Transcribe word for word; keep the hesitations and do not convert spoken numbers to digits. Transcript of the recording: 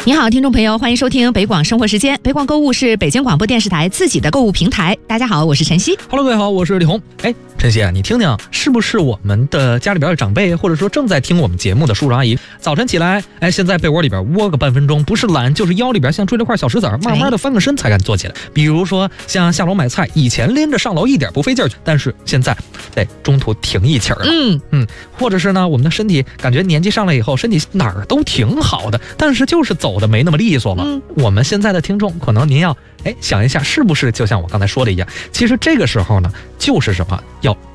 你好，听众朋友，欢迎收听北广生活时间。北广购物是北京广播电视台自己的购物平台。大家好，我是晨曦。 Hello， 各位好，我是李红。哎，晨曦啊，你听听，是不是我们的家里边的长辈，或者说正在听我们节目的叔叔阿姨，早晨起来，哎，先在被窝里边窝个半分钟，不是懒，就是腰里边像追了块小石子儿，慢慢的翻个身才敢坐起来。比如说像下楼买菜，以前拎着上楼一点不费劲儿，但是现在得中途停一气儿了。 嗯嗯，或者是呢，我们的身体感觉年纪上来以后，身体哪儿都挺好的，但是就是走的没那么利索嘛。 嗯， 我们现在的听众，可能您要哎想一下，是不是就像我刚才说的一样？其实这个时候呢，就是什么要